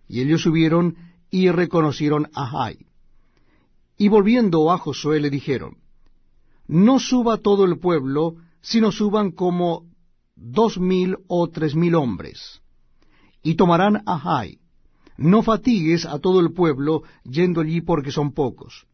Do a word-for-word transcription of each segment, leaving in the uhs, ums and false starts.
Y ellos subieron y reconocieron a Jai. Y volviendo a Josué le dijeron, no suba todo el pueblo, sino suban como dos mil o tres mil hombres, y tomarán a Jai. No fatigues a todo el pueblo yendo allí, porque son pocos.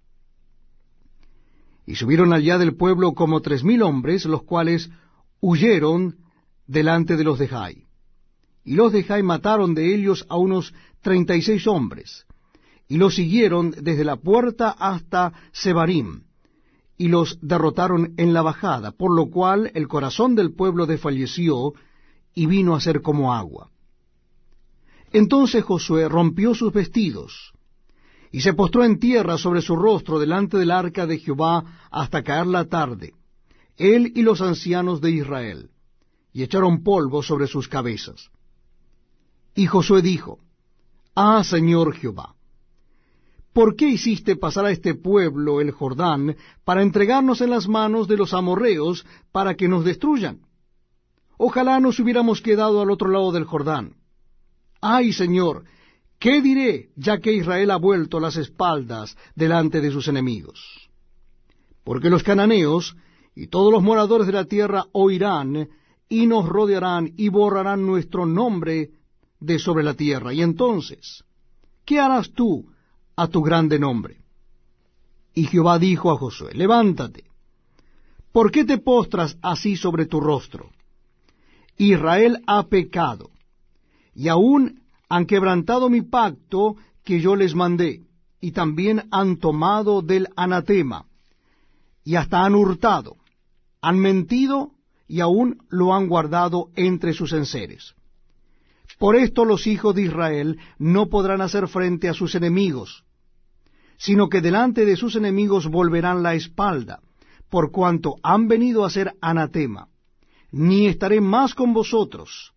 Y subieron allá del pueblo como tres mil hombres, los cuales huyeron delante de los de Jai. Y los de Jai mataron de ellos a unos treinta y seis hombres, y los siguieron desde la puerta hasta Sebarim, y los derrotaron en la bajada, por lo cual el corazón del pueblo desfalleció, y vino a ser como agua. Entonces Josué rompió sus vestidos, y se postró en tierra sobre su rostro delante del arca de Jehová hasta caer la tarde, él y los ancianos de Israel, y echaron polvo sobre sus cabezas. Y Josué dijo, Ah, Señor Jehová, ¿por qué hiciste pasar a este pueblo el Jordán para entregarnos en las manos de los amorreos para que nos destruyan? Ojalá nos hubiéramos quedado al otro lado del Jordán. Ay, Señor, ¿qué diré, ya que Israel ha vuelto las espaldas delante de sus enemigos? Porque los cananeos y todos los moradores de la tierra oirán, y nos rodearán, y borrarán nuestro nombre de sobre la tierra. Y entonces, ¿qué harás tú a tu grande nombre? Y Jehová dijo a Josué, levántate, ¿por qué te postras así sobre tu rostro? Israel ha pecado, y aún han quebrantado mi pacto que yo les mandé, y también han tomado del anatema, y hasta han hurtado, han mentido, y aún lo han guardado entre sus enseres. Por esto los hijos de Israel no podrán hacer frente a sus enemigos, sino que delante de sus enemigos volverán la espalda, por cuanto han venido a ser anatema. Ni estaré más con vosotros,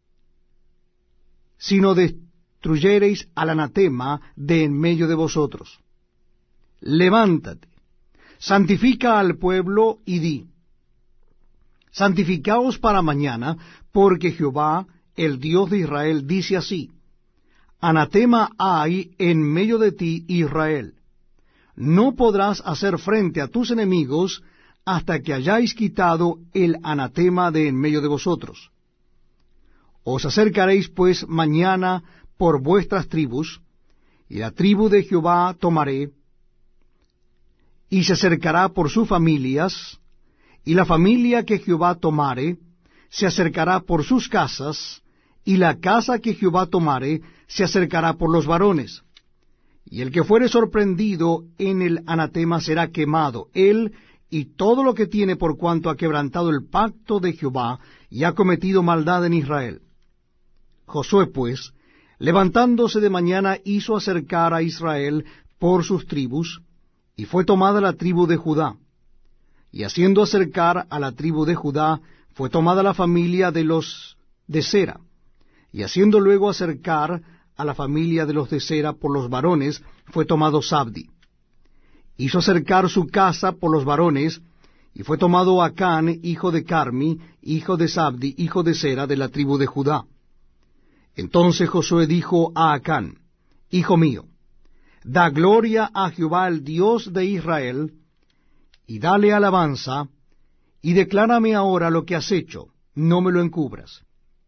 sino destruyereis al anatema de en medio de vosotros. Levántate, santifica al pueblo y di, santificaos para mañana, porque Jehová, el Dios de Israel, dice así, anatema hay en medio de ti, Israel. No podrás hacer frente a tus enemigos hasta que hayáis quitado el anatema de en medio de vosotros. Os acercaréis pues mañana por vuestras tribus, y la tribu de Jehová tomaré, y se acercará por sus familias, y la familia que Jehová tomare se acercará por sus casas, y la casa que Jehová tomare se acercará por los varones. Y el que fuere sorprendido en el anatema será quemado, él y todo lo que tiene, por cuanto ha quebrantado el pacto de Jehová y ha cometido maldad en Israel. Josué, pues, levantándose de mañana, hizo acercar a Israel por sus tribus, y fue tomada la tribu de Judá. Y haciendo acercar a la tribu de Judá, fue tomada la familia de los de Sera. Y haciendo luego acercar a la familia de los de Sera por los varones, fue tomado Sabdi. Hizo acercar su casa por los varones, y fue tomado Acán, hijo de Carmi, hijo de Sabdi, hijo de Sera, de la tribu de Judá. Entonces Josué dijo a Acán, Hijo mío, da gloria a Jehová el Dios de Israel, y dale alabanza, y declárame ahora lo que has hecho, no me lo encubras.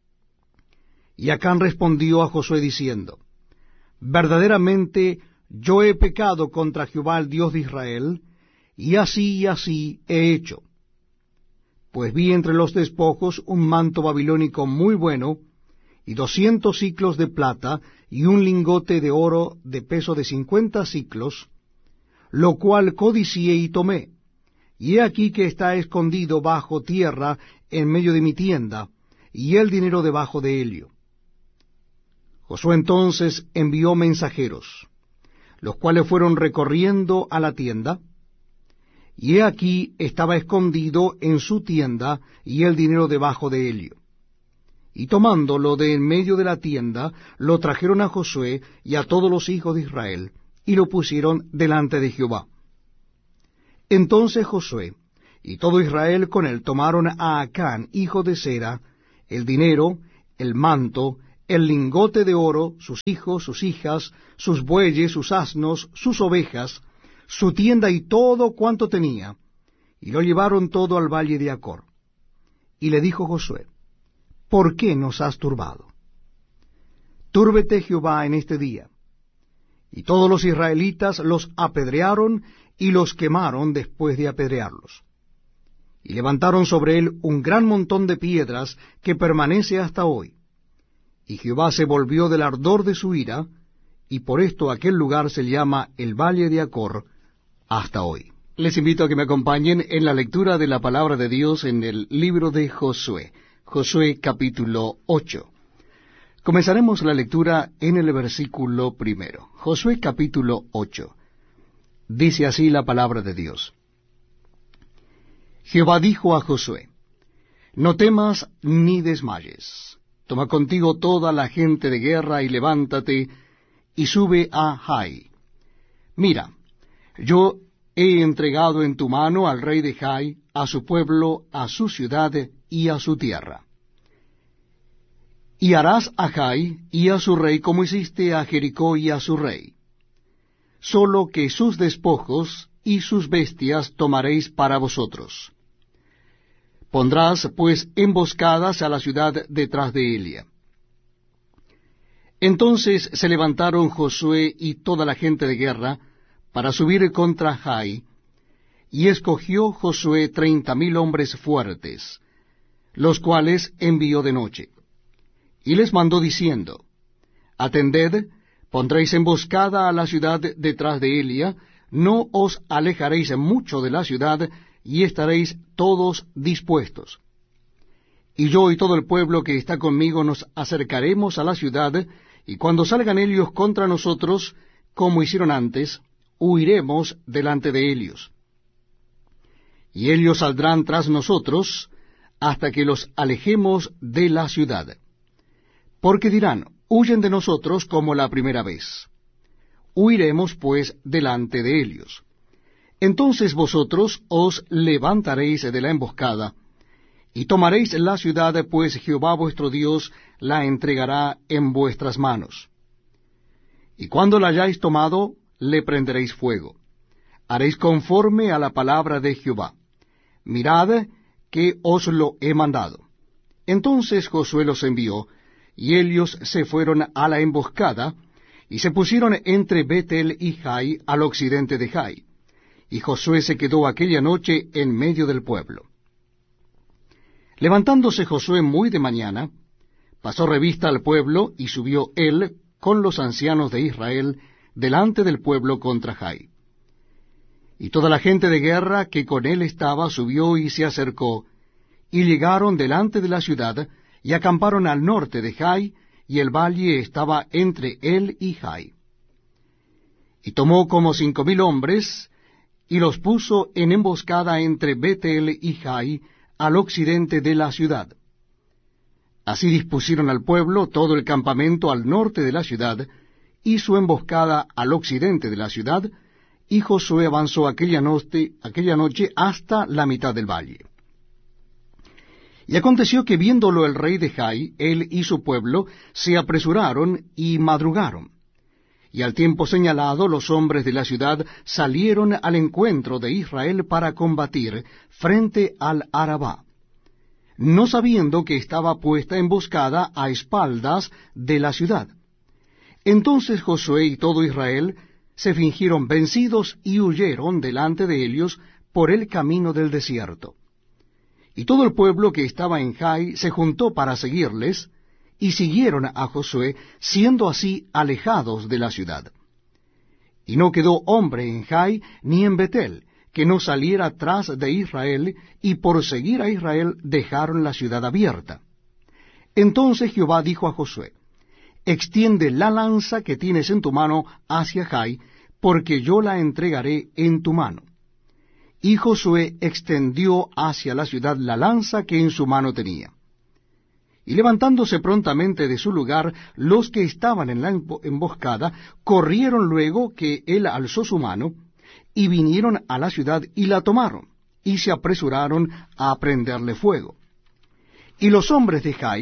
Y Acán respondió a Josué diciendo, Verdaderamente yo he pecado contra Jehová el Dios de Israel, y así y así he hecho. Pues vi entre los despojos un manto babilónico muy bueno, y doscientos siclos de plata, y un lingote de oro de peso de cincuenta siclos, lo cual codicié y tomé. Y he aquí que está escondido bajo tierra en medio de mi tienda, y el dinero debajo de ello. Josué entonces envió mensajeros, los cuales fueron recorriendo a la tienda, y he aquí estaba escondido en su tienda, y el dinero debajo de ello. Y tomándolo de en medio de la tienda, lo trajeron a Josué y a todos los hijos de Israel, y lo pusieron delante de Jehová. Entonces Josué y todo Israel con él tomaron a Acán, hijo de Sera, el dinero, el manto, el lingote de oro, sus hijos, sus hijas, sus bueyes, sus asnos, sus ovejas, su tienda y todo cuanto tenía, y lo llevaron todo al valle de Acor. Y le dijo Josué, ¿por qué nos has turbado? Túrbete Jehová en este día. Y todos los israelitas los apedrearon y los quemaron después de apedrearlos. Y levantaron sobre él un gran montón de piedras que permanece hasta hoy. Y Jehová se volvió del ardor de su ira, y por esto aquel lugar se llama el Valle de Acor hasta hoy. Les invito a que me acompañen en la lectura de la palabra de Dios en el libro de Josué, Josué capítulo ocho. Comenzaremos la lectura en el versículo primero. Josué capítulo ocho. Dice así la palabra de Dios. Jehová dijo a Josué, no temas ni desmayes. Toma contigo toda la gente de guerra y levántate y sube a Jai. Mira, yo he entregado en tu mano al rey de Jai, a su pueblo, a su ciudad y a su tierra. Y harás a Jai y a su rey como hiciste a Jericó y a su rey. Solo que sus despojos y sus bestias tomaréis para vosotros. Pondrás pues emboscadas a la ciudad detrás de Elia. Entonces se levantaron Josué y toda la gente de guerra para subir contra Jai, y escogió Josué treinta mil hombres fuertes, los cuales envió de noche. Y les mandó diciendo, atended, pondréis emboscada a la ciudad detrás de Elia, no os alejaréis mucho de la ciudad, y estaréis todos dispuestos. Y yo y todo el pueblo que está conmigo nos acercaremos a la ciudad, y cuando salgan ellos contra nosotros, como hicieron antes, huiremos delante de ellos. Y ellos saldrán tras nosotros, hasta que los alejemos de la ciudad. Porque dirán, huyen de nosotros como la primera vez. Huiremos pues delante de ellos. Entonces vosotros os levantaréis de la emboscada, y tomaréis la ciudad, pues Jehová vuestro Dios la entregará en vuestras manos. Y cuando la hayáis tomado, le prenderéis fuego. Haréis conforme a la palabra de Jehová. Mirad que os lo he mandado. Entonces Josué los envió, y ellos se fueron a la emboscada, y se pusieron entre Betel y Jai, al occidente de Jai. Y Josué se quedó aquella noche en medio del pueblo. Levantándose Josué muy de mañana, pasó revista al pueblo, y subió él con los ancianos de Israel delante del pueblo contra Jai. Y toda la gente de guerra que con él estaba subió y se acercó, y llegaron delante de la ciudad, y acamparon al norte de Jai, y el valle estaba entre él y Jai. Y tomó como cinco mil hombres, y los puso en emboscada entre Betel y Jai, al occidente de la ciudad. Así dispusieron al pueblo todo el campamento al norte de la ciudad, y su emboscada al occidente de la ciudad, y Josué avanzó aquella noche, aquella noche hasta la mitad del valle. Y aconteció que viéndolo el rey de Jai, él y su pueblo, se apresuraron y madrugaron. Y al tiempo señalado los hombres de la ciudad salieron al encuentro de Israel para combatir frente al Arabá, no sabiendo que estaba puesta emboscada a espaldas de la ciudad. Entonces Josué y todo Israel se fingieron vencidos y huyeron delante de ellos por el camino del desierto. Y todo el pueblo que estaba en Jai se juntó para seguirles, y siguieron a Josué, siendo así alejados de la ciudad. Y no quedó hombre en Jai ni en Betel, que no saliera tras de Israel, y por seguir a Israel dejaron la ciudad abierta. Entonces Jehová dijo a Josué, extiende la lanza que tienes en tu mano hacia Jai, porque yo la entregaré en tu mano. Y Josué extendió hacia la ciudad la lanza que en su mano tenía. Y levantándose prontamente de su lugar, los que estaban en la emboscada corrieron luego que él alzó su mano, y vinieron a la ciudad y la tomaron, y se apresuraron a prenderle fuego. Y los hombres de Jai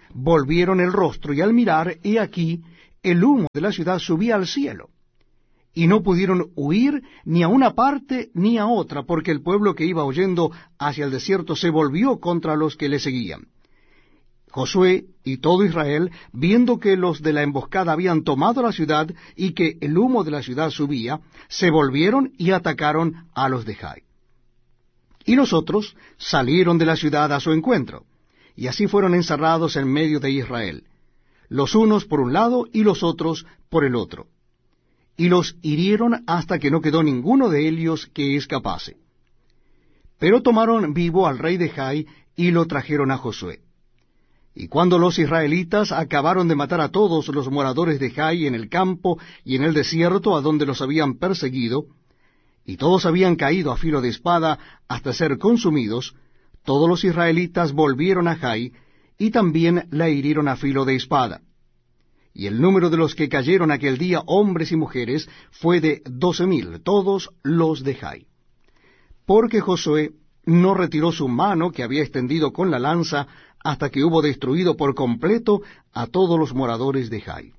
volvieron el rostro, y al mirar, he aquí, el humo de la ciudad subía al cielo. Y no pudieron huir ni a una parte ni a otra, porque el pueblo que iba huyendo hacia el desierto se volvió contra los que le seguían. Josué y todo Israel, viendo que los de la emboscada habían tomado la ciudad y que el humo de la ciudad subía, se volvieron y atacaron a los de Jai. Y los otros salieron de la ciudad a su encuentro, y así fueron encerrados en medio de Israel, los unos por un lado y los otros por el otro. Y los hirieron hasta que no quedó ninguno de ellos que escapase. Pero tomaron vivo al rey de Jai y lo trajeron a Josué. Y cuando los israelitas acabaron de matar a todos los moradores de Jai en el campo y en el desierto a donde los habían perseguido, y todos habían caído a filo de espada hasta ser consumidos, todos los israelitas volvieron a Jai, y también la hirieron a filo de espada. Y el número de los que cayeron aquel día, hombres y mujeres, fue de doce mil, todos los de Jai. Porque Josué no retiró su mano que había extendido con la lanza hasta que hubo destruido por completo a todos los moradores de Jai.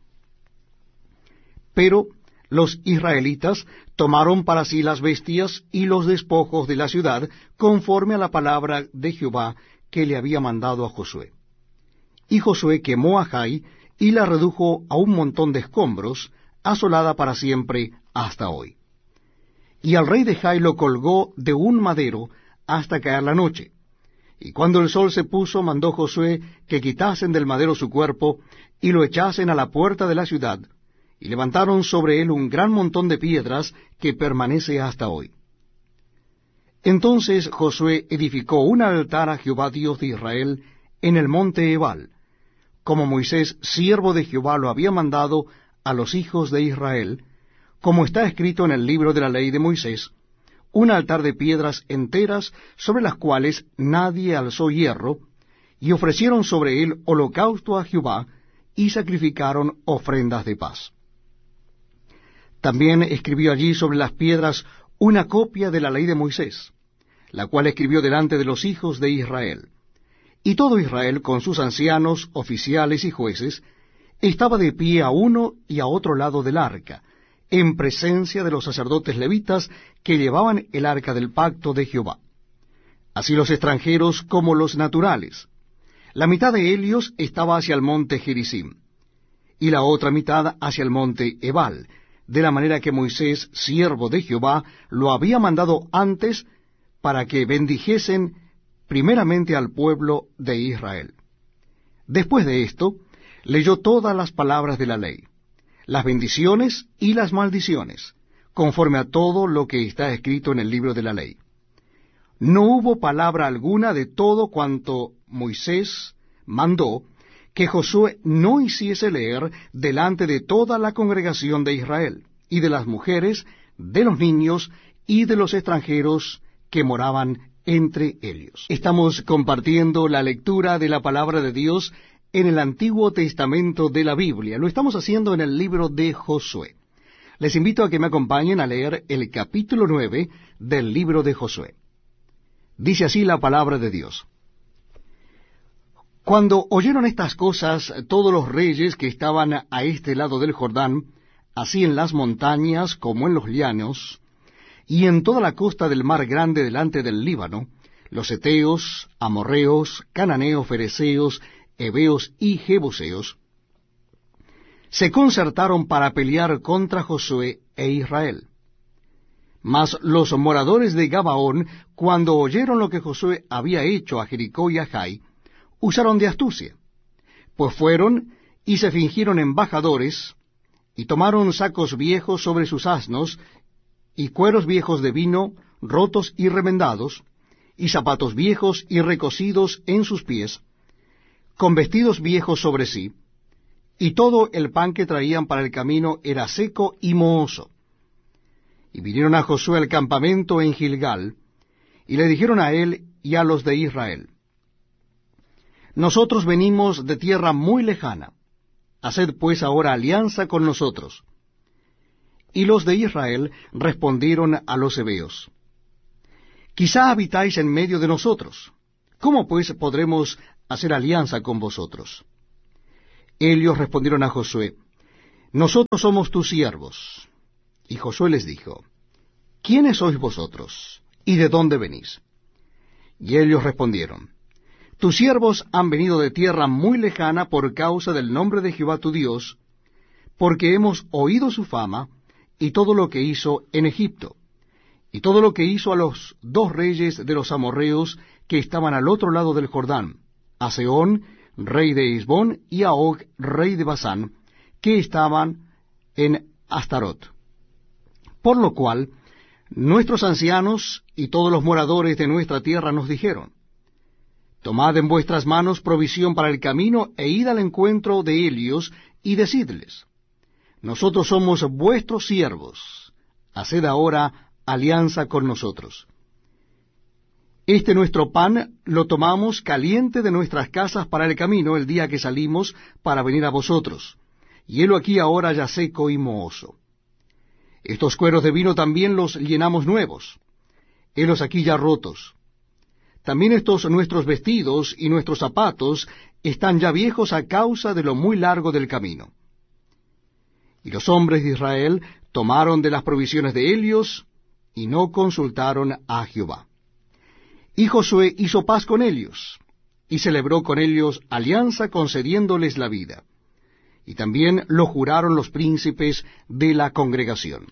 Pero los israelitas tomaron para sí las bestias y los despojos de la ciudad, conforme a la palabra de Jehová que le había mandado a Josué. Y Josué quemó a Jai, y la redujo a un montón de escombros, asolada para siempre hasta hoy. Y al rey de Jai lo colgó de un madero hasta caer la noche. Y cuando el sol se puso, mandó Josué que quitasen del madero su cuerpo, y lo echasen a la puerta de la ciudad, y levantaron sobre él un gran montón de piedras que permanece hasta hoy. Entonces Josué edificó un altar a Jehová Dios de Israel en el monte Ebal, como Moisés, siervo de Jehová, lo había mandado a los hijos de Israel, como está escrito en el libro de la ley de Moisés, un altar de piedras enteras sobre las cuales nadie alzó hierro, y ofrecieron sobre él holocausto a Jehová, y sacrificaron ofrendas de paz. También escribió allí sobre las piedras una copia de la ley de Moisés, la cual escribió delante de los hijos de Israel. Y todo Israel, con sus ancianos, oficiales y jueces, estaba de pie a uno y a otro lado del arca, en presencia de los sacerdotes levitas que llevaban el arca del pacto de Jehová. Así los extranjeros como los naturales. La mitad de ellos estaba hacia el monte Gerizim, y la otra mitad hacia el monte Ebal, de la manera que Moisés, siervo de Jehová, lo había mandado antes para que bendijesen primeramente al pueblo de Israel. Después de esto, leyó todas las palabras de la ley, las bendiciones y las maldiciones, conforme a todo lo que está escrito en el libro de la ley. No hubo palabra alguna de todo cuanto Moisés mandó que Josué no hiciese leer delante de toda la congregación de Israel, y de las mujeres, de los niños y de los extranjeros que moraban entre ellos. Estamos compartiendo la lectura de la palabra de Dios en el Antiguo Testamento de la Biblia. Lo estamos haciendo en el libro de Josué. Les invito a que me acompañen a leer el capítulo nueve del libro de Josué. Dice así la palabra de Dios. Cuando oyeron estas cosas, todos los reyes que estaban a este lado del Jordán, así en las montañas como en los llanos, y en toda la costa del mar grande delante del Líbano, los heteos, amorreos, cananeos, fereceos, heveos y jebuseos, se concertaron para pelear contra Josué e Israel. Mas los moradores de Gabaón, cuando oyeron lo que Josué había hecho a Jericó y a Jai, usaron de astucia, pues fueron y se fingieron embajadores, y tomaron sacos viejos sobre sus asnos, y cueros viejos de vino, rotos y remendados, y zapatos viejos y recocidos en sus pies, con vestidos viejos sobre sí, y todo el pan que traían para el camino era seco y mohoso. Y vinieron a Josué al campamento en Gilgal, y le dijeron a él y a los de Israel: Nosotros venimos de tierra muy lejana, haced pues ahora alianza con nosotros. Y los de Israel respondieron a los heveos: Quizá habitáis en medio de nosotros. ¿Cómo pues podremos hacer alianza con vosotros? Ellos respondieron a Josué: Nosotros somos tus siervos. Y Josué les dijo: ¿Quiénes sois vosotros? ¿Y de dónde venís? Y ellos respondieron: Tus siervos han venido de tierra muy lejana por causa del nombre de Jehová tu Dios, porque hemos oído su fama y todo lo que hizo en Egipto, y todo lo que hizo a los dos reyes de los amorreos que estaban al otro lado del Jordán, a Sehón, rey de Hesbón, y a Og, rey de Basán, que estaban en Astarot. Por lo cual, nuestros ancianos y todos los moradores de nuestra tierra nos dijeron: Tomad en vuestras manos provisión para el camino, e id al encuentro de ellos, y decidles: Nosotros somos vuestros siervos, haced ahora alianza con nosotros. Este nuestro pan lo tomamos caliente de nuestras casas para el camino el día que salimos para venir a vosotros, y helo aquí ahora ya seco y mohoso. Estos cueros de vino también los llenamos nuevos, helos aquí ya rotos. También estos nuestros vestidos y nuestros zapatos están ya viejos a causa de lo muy largo del camino. Y los hombres de Israel tomaron de las provisiones de ellos, y no consultaron a Jehová. Y Josué hizo paz con ellos, y celebró con ellos alianza, concediéndoles la vida. Y también lo juraron los príncipes de la congregación.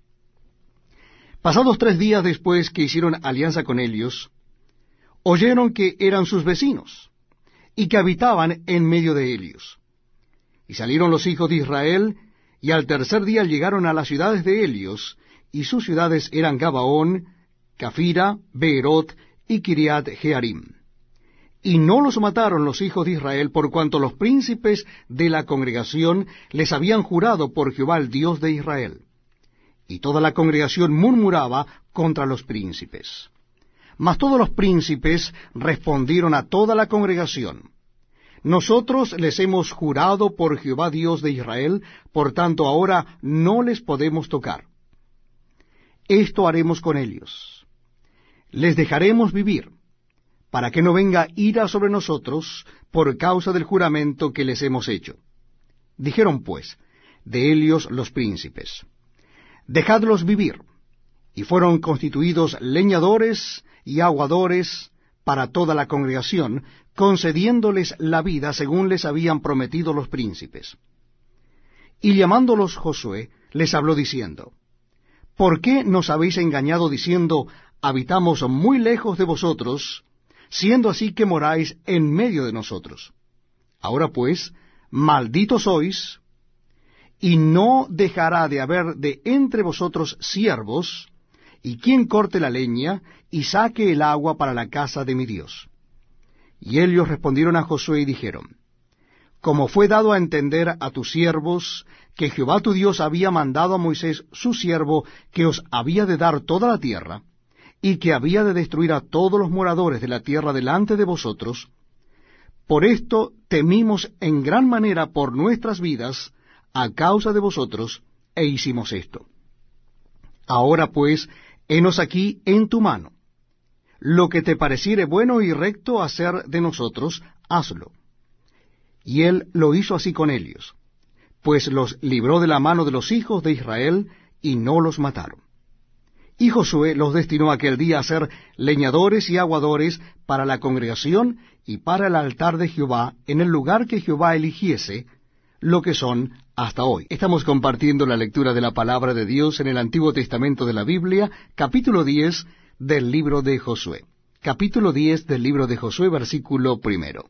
Pasados tres días después que hicieron alianza con ellos, oyeron que eran sus vecinos, y que habitaban en medio de ellos. Y salieron los hijos de Israel, y al tercer día llegaron a las ciudades de ellos, y sus ciudades eran Gabaón, Cafira, Beerot y Kiriat Jearim. Y no los mataron los hijos de Israel, por cuanto los príncipes de la congregación les habían jurado por Jehová el Dios de Israel. Y toda la congregación murmuraba contra los príncipes. Mas todos los príncipes respondieron a toda la congregación: Nosotros les hemos jurado por Jehová Dios de Israel, por tanto ahora no les podemos tocar. Esto haremos con ellos: les dejaremos vivir, para que no venga ira sobre nosotros por causa del juramento que les hemos hecho. Dijeron pues de ellos los príncipes: Dejadlos vivir. Y fueron constituidos leñadores y aguadores para toda la congregación, concediéndoles la vida según les habían prometido los príncipes. Y llamándolos Josué, les habló diciendo: ¿Por qué nos habéis engañado diciendo: habitamos muy lejos de vosotros, siendo así que moráis en medio de nosotros? Ahora pues, malditos sois, y no dejará de haber de entre vosotros siervos, y quien corte la leña, y saque el agua para la casa de mi Dios. Y ellos respondieron a Josué y dijeron: Como fue dado a entender a tus siervos que Jehová tu Dios había mandado a Moisés su siervo que os había de dar toda la tierra, y que había de destruir a todos los moradores de la tierra delante de vosotros, por esto temimos en gran manera por nuestras vidas a causa de vosotros, e hicimos esto. Ahora pues, henos aquí en tu mano. Lo que te pareciere bueno y recto hacer de nosotros, hazlo. Y él lo hizo así con ellos, pues los libró de la mano de los hijos de Israel, y no los mataron. Y Josué los destinó aquel día a ser leñadores y aguadores para la congregación y para el altar de Jehová, en el lugar que Jehová eligiese, lo que son hasta hoy. Estamos compartiendo la lectura de la palabra de Dios en el Antiguo Testamento de la Biblia, capítulo diez del libro de Josué. Capítulo diez del libro de Josué, versículo primero.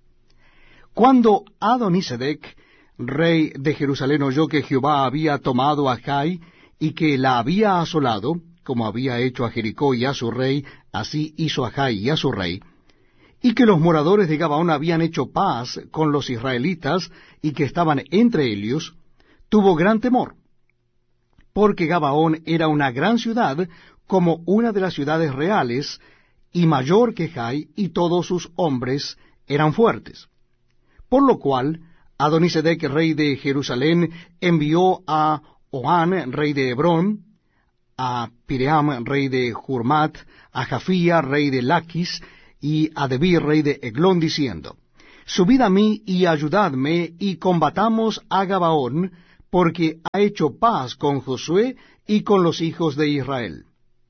Cuando Adonisedec, rey de Jerusalén, oyó que Jehová había tomado a Jai y que la había asolado, como había hecho a Jericó y a su rey, así hizo a Jai y a su rey, y que los moradores de Gabaón habían hecho paz con los israelitas y que estaban entre ellos, tuvo gran temor, porque Gabaón era una gran ciudad, como una de las ciudades reales, y mayor que Jai, y todos sus hombres eran fuertes. Por lo cual, Adonisedec, rey de Jerusalén, envió a Oán, rey de Hebrón, a Piream, rey de Jurmat, a Jafía, rey de Laquis, y a Debir, rey de Eglón, diciendo: subid a mí y ayudadme, y combatamos a Gabaón, porque ha hecho paz con Josué y con los hijos de Israel.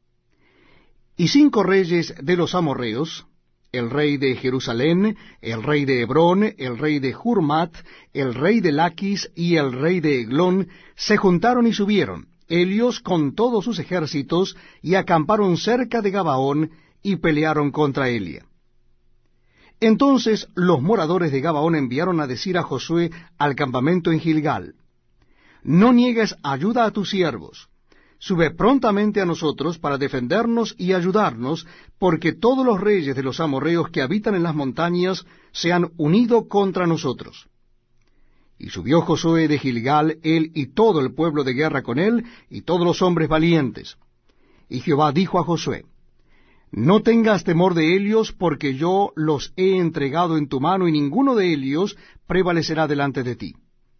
Y cinco reyes de los amorreos, el rey de Jerusalén, el rey de Hebrón, el rey de Jurmat, el rey de Laquis y el rey de Eglón, se juntaron y subieron, ellos con todos sus ejércitos, y acamparon cerca de Gabaón, y pelearon contra Elia. Entonces los moradores de Gabaón enviaron a decir a Josué al campamento en Gilgal: No niegues ayuda a tus siervos, sube prontamente a nosotros para defendernos y ayudarnos, porque todos los reyes de los amorreos que habitan en las montañas se han unido contra nosotros. Y subió Josué de Gilgal, él y todo el pueblo de guerra con él, y todos los hombres valientes. Y Jehová dijo a Josué: No tengas temor de ellos, porque yo los he entregado en tu mano, y ninguno de ellos prevalecerá delante de ti.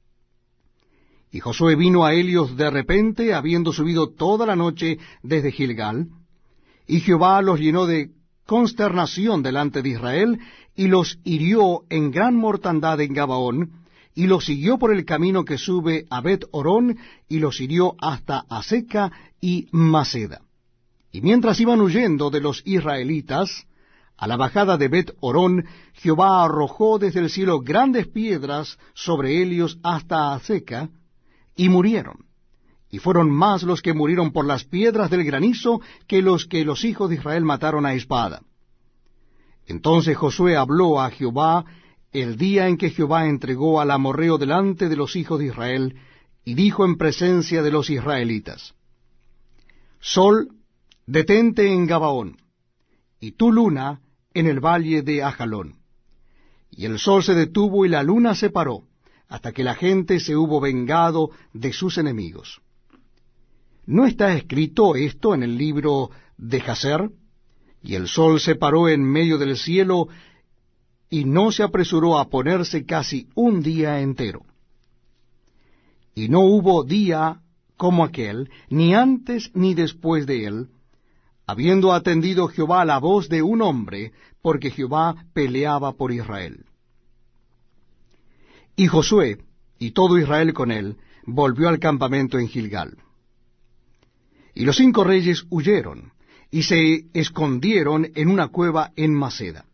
Y Josué vino a ellos de repente, habiendo subido toda la noche desde Gilgal, y Jehová los llenó de consternación delante de Israel, y los hirió en gran mortandad en Gabaón, y los siguió por el camino que sube a Bet-Orón, y los hirió hasta Aseca y Maceda. Y mientras iban huyendo de los israelitas, a la bajada de Bet-Orón, Jehová arrojó desde el cielo grandes piedras sobre ellos hasta Aseca, y murieron. Y fueron más los que murieron por las piedras del granizo que los que los hijos de Israel mataron a espada. Entonces Josué habló a Jehová el día en que Jehová entregó al amorreo delante de los hijos de Israel, y dijo en presencia de los israelitas: Sol, detente en Gabaón, y tú luna en el valle de Ajalón. Y el sol se detuvo y la luna se paró, hasta que la gente se hubo vengado de sus enemigos. ¿No está escrito esto en el libro de Jaser? Y el sol se paró en medio del cielo, y no se apresuró a ponerse casi un día entero. Y no hubo día como aquel, ni antes ni después de él, habiendo atendido Jehová a la voz de un hombre, porque Jehová peleaba por Israel. Y Josué, y todo Israel con él, volvió al campamento en Gilgal. Y los cinco reyes huyeron, y se escondieron en una cueva en Maceda.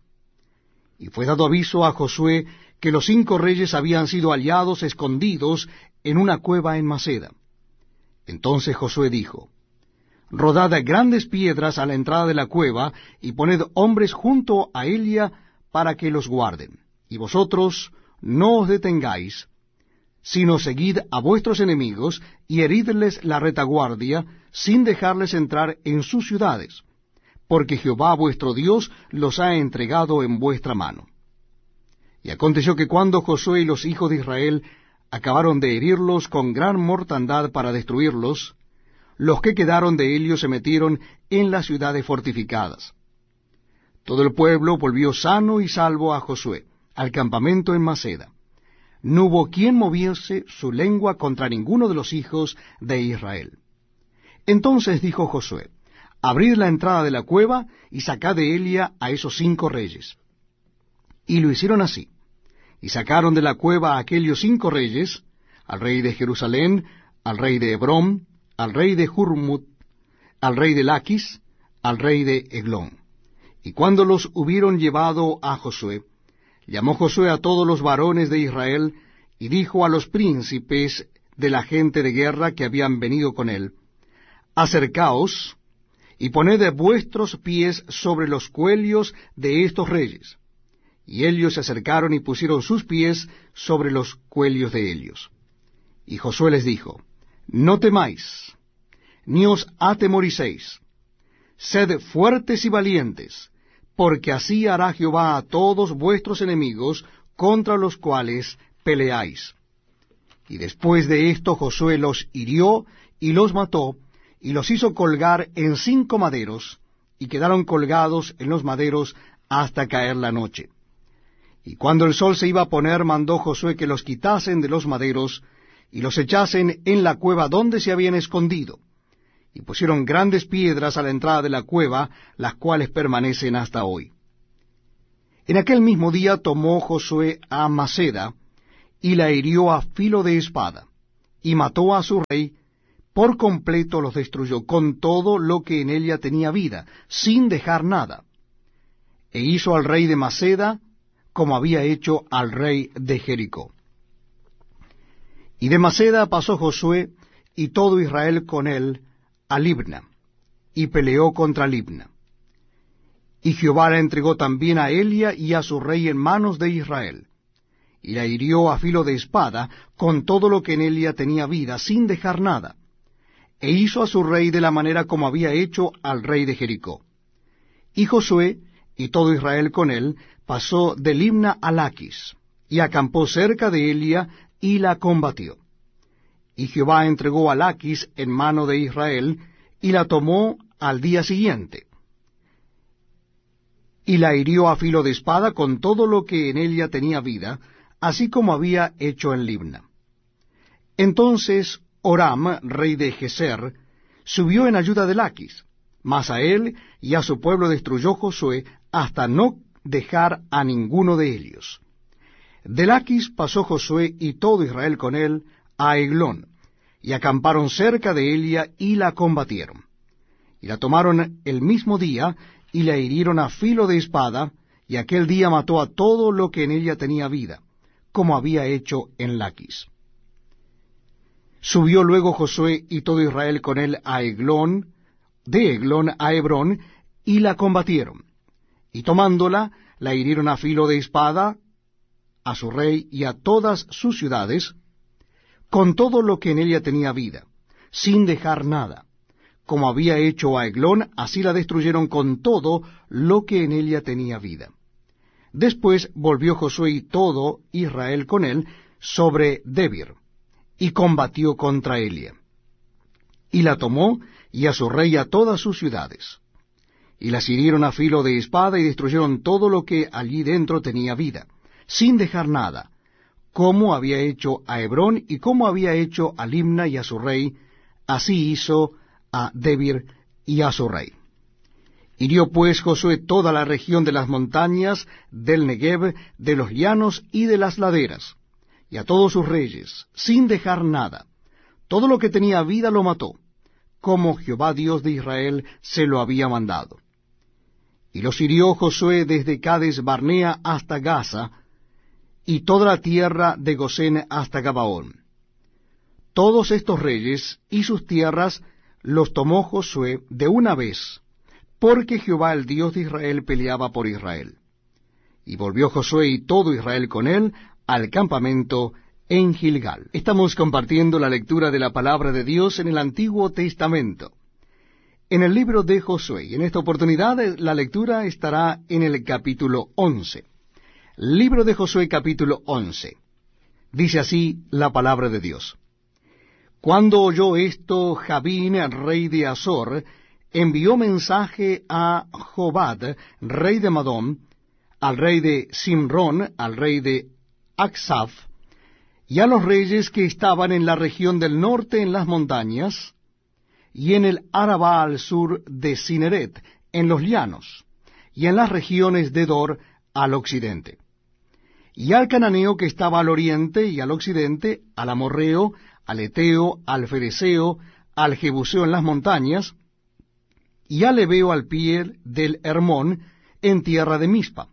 Y fue dado aviso a Josué que los cinco reyes habían sido hallados escondidos en una cueva en Maceda. Entonces Josué dijo: Rodad grandes piedras a la entrada de la cueva, y poned hombres junto a ella para que los guarden. Y vosotros no os detengáis, sino seguid a vuestros enemigos, y heridles la retaguardia, sin dejarles entrar en sus ciudades, porque Jehová vuestro Dios los ha entregado en vuestra mano. Y aconteció que cuando Josué y los hijos de Israel acabaron de herirlos con gran mortandad para destruirlos, los que quedaron de ellos se metieron en las ciudades fortificadas. Todo el pueblo volvió sano y salvo a Josué, al campamento en Maceda. No hubo quien moviese su lengua contra ninguno de los hijos de Israel. Entonces dijo Josué: Abrid la entrada de la cueva, y sacad de ella a esos cinco reyes. Y lo hicieron así, y sacaron de la cueva a aquellos cinco reyes, al rey de Jerusalén, al rey de Hebrón, al rey de Jurmut, al rey de Laquis, al rey de Eglón. Y cuando los hubieron llevado a Josué, llamó Josué a todos los varones de Israel, y dijo a los príncipes de la gente de guerra que habían venido con él: Acercaos, y poned vuestros pies sobre los cuellos de estos reyes. Y ellos se acercaron y pusieron sus pies sobre los cuellos de ellos. Y Josué les dijo: No temáis, ni os atemoricéis, sed fuertes y valientes, porque así hará Jehová a todos vuestros enemigos contra los cuales peleáis. Y después de esto Josué los hirió y los mató, y los hizo colgar en cinco maderos, y quedaron colgados en los maderos hasta caer la noche. Y cuando el sol se iba a poner, mandó Josué que los quitasen de los maderos, y los echasen en la cueva donde se habían escondido. Y pusieron grandes piedras a la entrada de la cueva, las cuales permanecen hasta hoy. En aquel mismo día tomó Josué a Maceda, y la hirió a filo de espada, y mató a su rey, por completo los destruyó, con todo lo que en ella tenía vida, sin dejar nada. E hizo al rey de Maceda como había hecho al rey de Jericó. Y de Maceda pasó Josué y todo Israel con él a Libna, y peleó contra Libna. Y Jehová la entregó también a Elia y a su rey en manos de Israel, y la hirió a filo de espada, con todo lo que en Elia tenía vida, sin dejar nada. E hizo a su rey de la manera como había hecho al rey de Jericó. Y Josué y todo Israel con él pasó de Libna a Laquis, y acampó cerca de Elia, y la combatió. Y Jehová entregó a Laquis en mano de Israel, y la tomó al día siguiente. Y la hirió a filo de espada con todo lo que en ella tenía vida, así como había hecho en Libna. Entonces Horam, rey de Geser, subió en ayuda de Laquis, mas a él y a su pueblo destruyó Josué, hasta no dejar a ninguno de ellos. De Laquis pasó Josué y todo Israel con él a Eglón, y acamparon cerca de Elia, y la combatieron. Y la tomaron el mismo día, y la hirieron a filo de espada, y aquel día mató a todo lo que en ella tenía vida, como había hecho en Laquis. Subió luego Josué y todo Israel con él a Eglón, de Eglón a Hebrón, y la combatieron. Y tomándola, la hirieron a filo de espada, a su rey y a todas sus ciudades, con todo lo que en ella tenía vida, sin dejar nada. Como había hecho a Eglón, así la destruyeron con todo lo que en ella tenía vida. Después volvió Josué y todo Israel con él sobre Debir, y combatió contra Elia. Y la tomó, y a su rey y a todas sus ciudades. Y las hirieron a filo de espada, y destruyeron todo lo que allí dentro tenía vida, sin dejar nada, como había hecho a Hebrón, y como había hecho a Libna y a su rey, así hizo a Debir y a su rey. Hirió pues Josué toda la región de las montañas, del Negev, de los llanos y de las laderas, y a todos sus reyes, sin dejar nada. Todo lo que tenía vida lo mató, como Jehová Dios de Israel se lo había mandado. Y los hirió Josué desde Cades Barnea hasta Gaza, y toda la tierra de Gosén hasta Gabaón. Todos estos reyes y sus tierras los tomó Josué de una vez, porque Jehová el Dios de Israel peleaba por Israel. Y volvió Josué y todo Israel con él al campamento en Gilgal. Estamos compartiendo la lectura de la palabra de Dios en el Antiguo Testamento, en el libro de Josué, y en esta oportunidad la lectura estará en el capítulo once. Libro de Josué, capítulo once. Dice así la palabra de Dios. Cuando oyó esto, Jabín, rey de Azor, envió mensaje a Jobad, rey de Madón, al rey de Simrón, al rey de Aksaf, y a los reyes que estaban en la región del norte en las montañas, y en el Arabá al sur de Cineret, en los llanos, y en las regiones de Dor al occidente, y al cananeo que estaba al oriente y al occidente, al amorreo, al eteo, al fereceo, al jebuseo en las montañas, y al ebeo al pie del Hermón, en tierra de Mispa.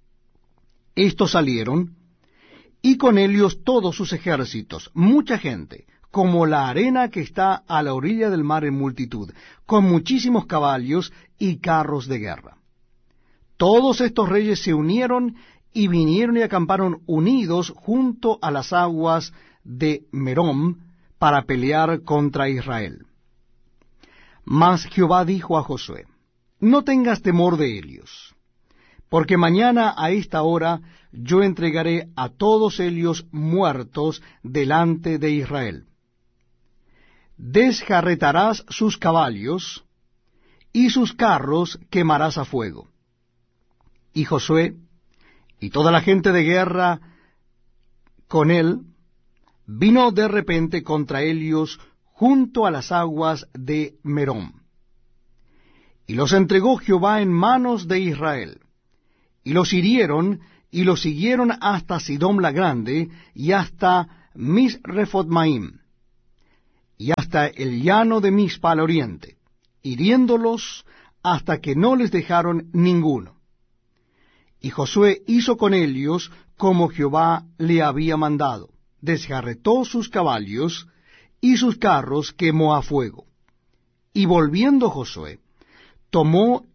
Estos salieron, y con ellos todos sus ejércitos, mucha gente, como la arena que está a la orilla del mar en multitud, con muchísimos caballos y carros de guerra. Todos estos reyes se unieron y vinieron y acamparon unidos junto a las aguas de Merom para pelear contra Israel. Mas Jehová dijo a Josué, no tengas temor de ellos, porque mañana a esta hora yo entregaré a todos ellos muertos delante de Israel. Desjarretarás sus caballos, y sus carros quemarás a fuego. Y Josué y toda la gente de guerra con él vino de repente contra ellos junto a las aguas de Merom. Y los entregó Jehová en manos de Israel, y los hirieron, y los siguieron hasta Sidom la Grande, y hasta Misrefotmaim, y hasta el llano de Mispa al oriente, hiriéndolos hasta que no les dejaron ninguno. Y Josué hizo con ellos como Jehová le había mandado, desgarretó sus caballos, y sus carros quemó a fuego. Y volviendo Josué, tomó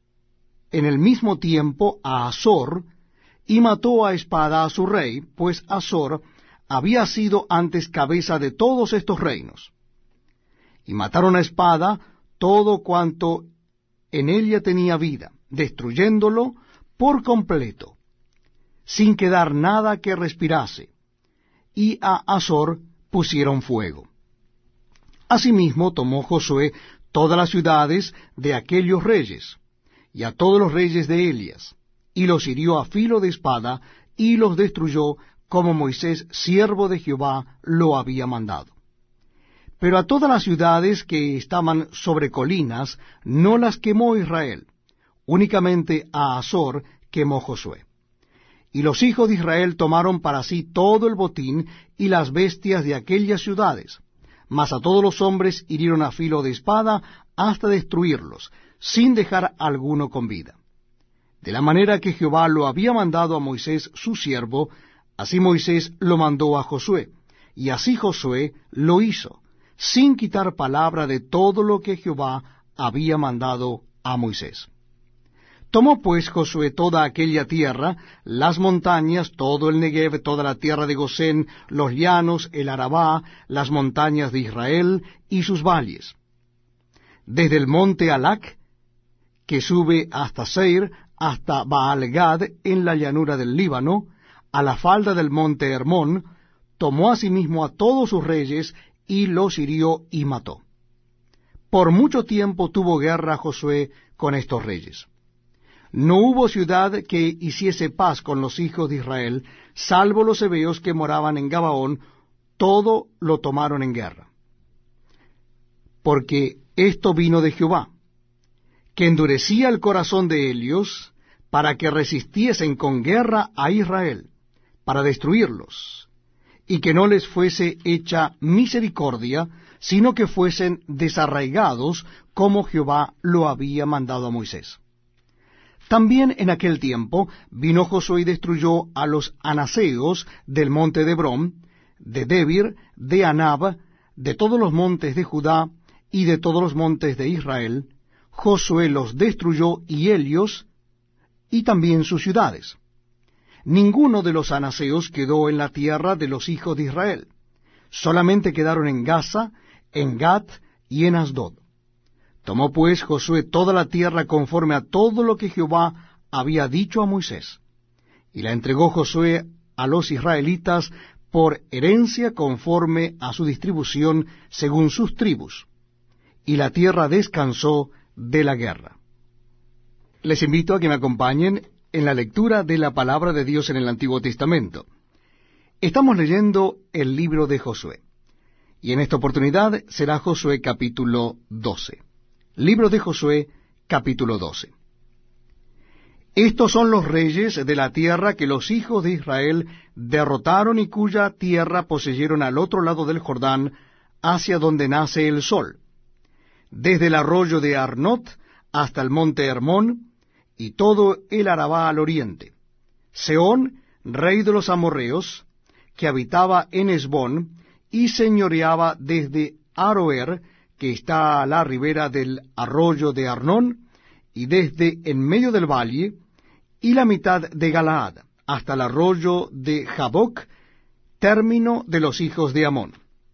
en el mismo tiempo a Azor, y mató a espada a su rey, pues Azor había sido antes cabeza de todos estos reinos. Y mataron a espada todo cuanto en ella tenía vida, destruyéndolo por completo, sin quedar nada que respirase, y a Azor pusieron fuego. Asimismo tomó Josué todas las ciudades de aquellos reyes, y a todos los reyes de Elias, y los hirió a filo de espada, y los destruyó, como Moisés, siervo de Jehová, lo había mandado. Pero a todas las ciudades que estaban sobre colinas, no las quemó Israel, únicamente a Azor quemó Josué. Y los hijos de Israel tomaron para sí todo el botín y las bestias de aquellas ciudades, mas a todos los hombres hirieron a filo de espada hasta destruirlos, sin dejar alguno con vida. De la manera que Jehová lo había mandado a Moisés su siervo, así Moisés lo mandó a Josué, y así Josué lo hizo, sin quitar palabra de todo lo que Jehová había mandado a Moisés. Tomó pues Josué toda aquella tierra, las montañas, todo el Negev, toda la tierra de Gosén, los llanos, el Arabá, las montañas de Israel y sus valles. Desde el monte Alac, que sube hasta Seir, hasta Baal-Gad, en la llanura del Líbano, a la falda del monte Hermón, tomó asimismo a todos sus reyes, y los hirió y mató. Por mucho tiempo tuvo guerra Josué con estos reyes. No hubo ciudad que hiciese paz con los hijos de Israel, salvo los hebeos que moraban en Gabaón, todo lo tomaron en guerra. Porque esto vino de Jehová, que endurecía el corazón de ellos, para que resistiesen con guerra a Israel, para destruirlos, y que no les fuese hecha misericordia, sino que fuesen desarraigados, como Jehová lo había mandado a Moisés. También en aquel tiempo vino Josué y destruyó a los anaseos del monte de Hebrón, de Debir, de Anab, de todos los montes de Judá y de todos los montes de Israel. Josué los destruyó, y ellos, y también sus ciudades. Ninguno de los anaseos quedó en la tierra de los hijos de Israel. Solamente quedaron en Gaza, en Gat y en Asdod. Tomó pues Josué toda la tierra conforme a todo lo que Jehová había dicho a Moisés, y la entregó Josué a los israelitas por herencia conforme a su distribución según sus tribus, y la tierra descansó de la guerra. Les invito a que me acompañen en la lectura de la palabra de Dios en el Antiguo Testamento. Estamos leyendo el libro de Josué, y en esta oportunidad será Josué capítulo doce. Libro de Josué, capítulo doce. Estos son los reyes de la tierra que los hijos de Israel derrotaron y cuya tierra poseyeron al otro lado del Jordán, hacia donde nace el sol, desde el arroyo de Arnot hasta el monte Hermón, y todo el Arabá al oriente. Sehón, rey de los amorreos, que habitaba en Hesbón, y señoreaba desde Aroer, que está a la ribera del arroyo de Arnón, y desde en medio del valle, y la mitad de Galaad, hasta el arroyo de Jaboc, término de los hijos de Amón.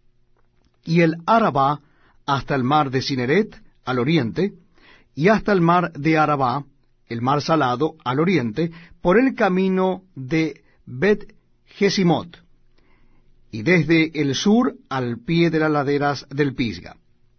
Y el Arabá, hasta el mar de Cineret, al oriente, y hasta el mar de Arabá, el mar salado, al oriente, por el camino de Bet-Jesimot, y desde el sur al pie de las laderas del Pisga.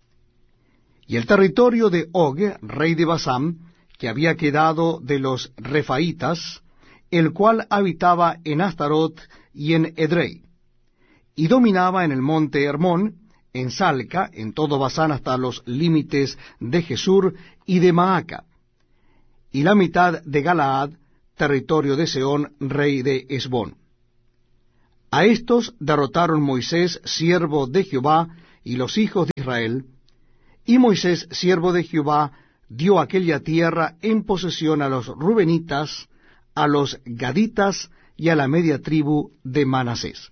Y el territorio de Og, rey de Basán, que había quedado de los Refaitas, el cual habitaba en Astarot y en Edrei, y dominaba en el monte Hermón, en Salca, en todo Basán hasta los límites de Jesur y de Maaca, y la mitad de Galaad, territorio de Sehón, rey de Hesbón. A estos derrotaron Moisés, siervo de Jehová, y los hijos de Israel, y Moisés, siervo de Jehová, dio aquella tierra en posesión a los rubenitas, a los gaditas y a la media tribu de Manasés.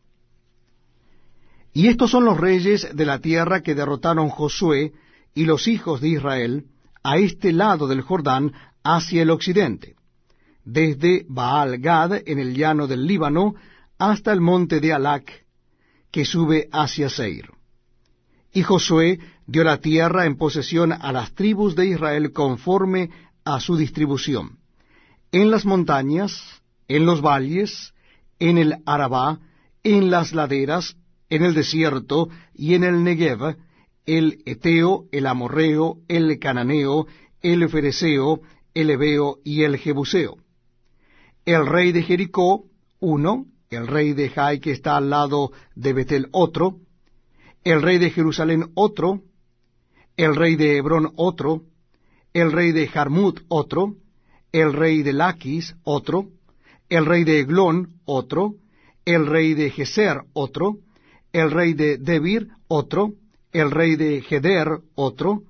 Y estos son los reyes de la tierra que derrotaron Josué y los hijos de Israel a este lado del Jordán hacia el occidente, desde Baal-Gad en el llano del Líbano hasta el monte de Alac, que sube hacia Seir. Y Josué dio la tierra en posesión a las tribus de Israel conforme a su distribución, en las montañas, en los valles, en el Arabá, en las laderas, en el desierto y en el Negev, el Eteo, el Amorreo, el Cananeo, el Fereseo, el Heveo y el Jebuseo. El rey de Jericó, uno, el rey de Jai, que está al lado de Betel, otro, el rey de Jerusalén, otro, el rey de Hebrón, otro, el rey de Jarmut, otro, el rey de Laquis, otro, el rey de Eglón, otro, el rey de Geser, otro, el rey de Debir, otro, el rey de Geder, otro,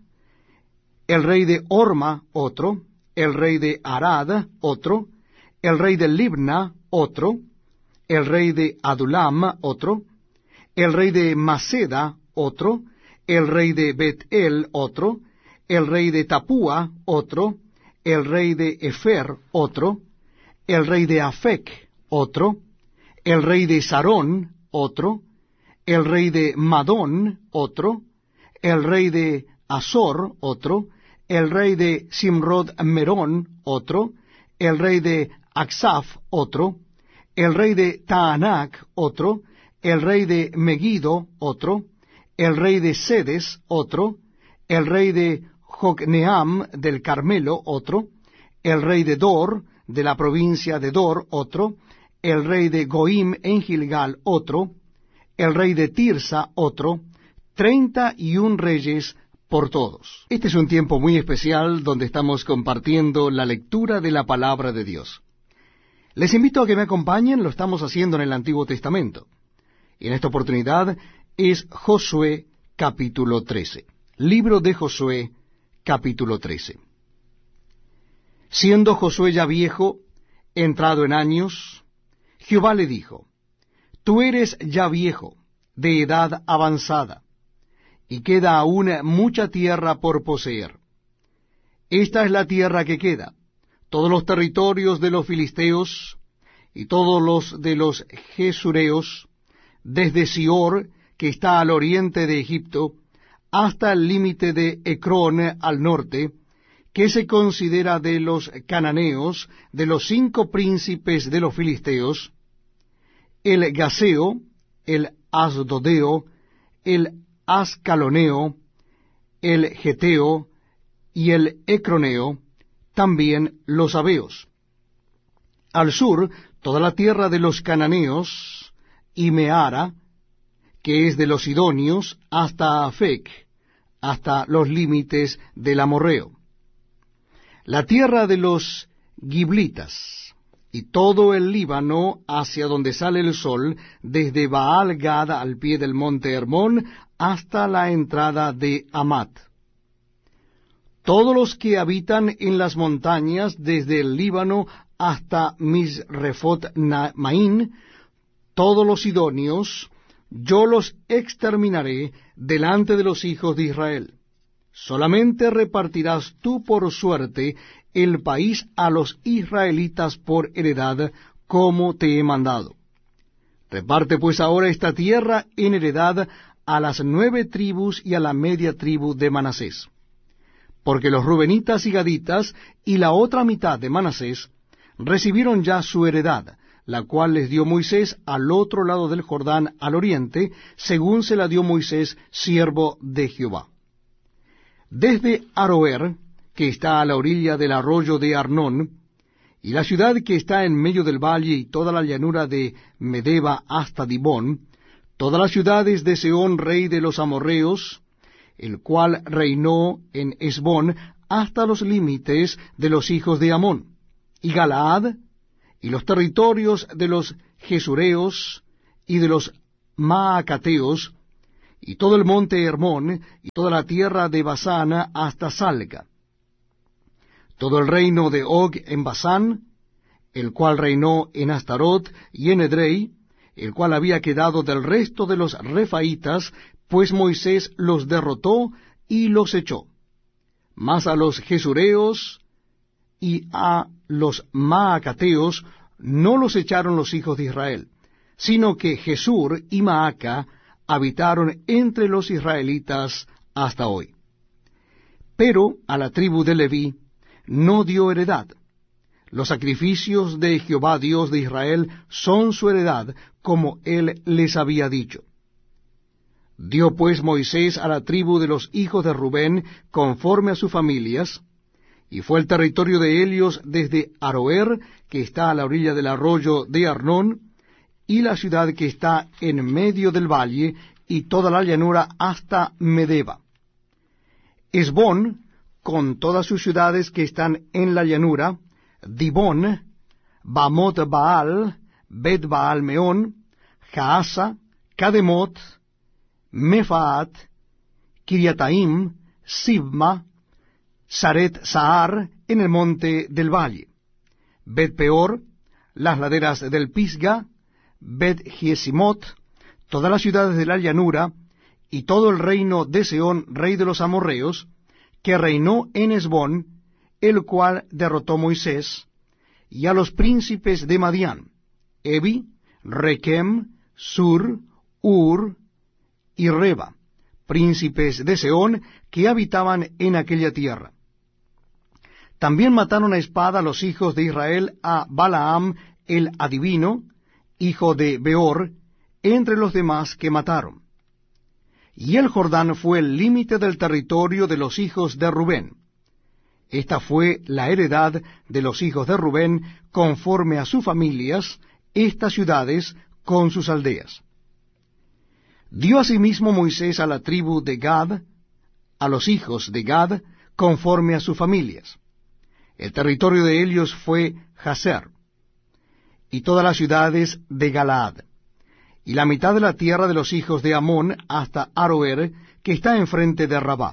el rey de Orma, otro, el rey de Arad, otro, el rey de Libna, otro, el rey de Adulam, otro, el rey de Maceda, otro, el rey de Bet-El, otro, el rey de Tapúa, otro, el rey de Efer, otro, el rey de Afec, otro, el rey de Sarón, otro, el rey de Madón, otro, el rey de Azor, otro, el rey de Simrod Merón, otro, el rey de Aksaf, otro, el rey de Taanac, otro, el rey de Megiddo, otro, el rey de Sedes, otro, el rey de Jocneam del Carmelo, otro, el rey de Dor, de la provincia de Dor, otro, el rey de Goim en Gilgal, otro, el rey de Tirsa, otro, treinta y un reyes por todos. Este es un tiempo muy especial donde estamos compartiendo la lectura de la palabra de Dios. Les invito a que me acompañen, lo estamos haciendo en el Antiguo Testamento. Y en esta oportunidad es Josué capítulo trece. Libro de Josué capítulo trece. Siendo Josué ya viejo, entrado en años, Jehová le dijo, Tú eres ya viejo, de edad avanzada, y queda aún mucha tierra por poseer. Esta es la tierra que queda, todos los territorios de los filisteos, y todos los de los gesureos, desde Sior, que está al oriente de Egipto, hasta el límite de Ecrón al norte, que se considera de los cananeos, de los cinco príncipes de los filisteos, el Gaseo, el Asdodeo, el Ascaloneo, el Geteo y el Ecroneo, también los Abeos. Al sur, toda la tierra de los cananeos, y Meara, que es de los sidonios, hasta Afec, hasta los límites del amorreo. La tierra de los giblitas, y todo el Líbano hacia donde sale el sol, desde Baal-Gad al pie del monte Hermón, hasta la entrada de Amat. Todos los que habitan en las montañas, desde el Líbano hasta Misrefot Maín, todos los sidonios, yo los exterminaré delante de los hijos de Israel. Solamente repartirás tú por suerte el país a los israelitas por heredad, como te he mandado. Reparte pues ahora esta tierra en heredad a las nueve tribus y a la media tribu de Manasés. Porque los rubenitas y gaditas y la otra mitad de Manasés recibieron ya su heredad, la cual les dio Moisés al otro lado del Jordán, al oriente, según se la dio Moisés, siervo de Jehová. Desde Aroer, que está a la orilla del arroyo de Arnón, y la ciudad que está en medio del valle y toda la llanura de Medeba hasta Dibón, todas las ciudades de Sehón, rey de los amorreos, el cual reinó en Hesbón hasta los límites de los hijos de Amón, y Galaad, y los territorios de los Gesureos y de los Maacateos, y todo el monte Hermón, y toda la tierra de Basán hasta Salca, todo el reino de Og en Basán, el cual reinó en Astarot y en Edrei, el cual había quedado del resto de los refaitas, pues Moisés los derrotó y los echó. Mas a los Gesureos y a los Maacateos no los echaron los hijos de Israel, sino que Jesur y Maaca habitaron entre los israelitas hasta hoy. Pero a la tribu de Leví no dio heredad. Los sacrificios de Jehová Dios de Israel son su heredad, como él les había dicho. Dio pues Moisés a la tribu de los hijos de Rubén conforme a sus familias, y fue el territorio de ellos desde Aroer, que está a la orilla del arroyo de Arnón, y la ciudad que está en medio del valle, y toda la llanura hasta Medeba. Esbón, con todas sus ciudades que están en la llanura, Dibón, Bamot Baal, Bet Baal Meón, Jaasa, Kademot, Mefaat, Kiriataim, Sibma, Saret Sahar, en el monte del valle, Bet Peor, las laderas del Pisga, Bet Jesimot, todas las ciudades de la llanura, y todo el reino de Seón, rey de los amorreos, que reinó en Esbón, el cual derrotó Moisés, y a los príncipes de Madián, Evi, Rekem, Sur, Ur y Reba, príncipes de Seón, que habitaban en aquella tierra. También mataron a espada los hijos de Israel a Balaam el adivino, hijo de Beor, entre los demás que mataron. Y el Jordán fue el límite del territorio de los hijos de Rubén. Esta fue la heredad de los hijos de Rubén, conforme a sus familias, estas ciudades con sus aldeas. Dio asimismo Moisés a la tribu de Gad, a los hijos de Gad, conforme a sus familias. El territorio de ellos fue Jazer, y todas las ciudades de Galaad, y la mitad de la tierra de los hijos de Amón hasta Aroer, que está enfrente de Rabá,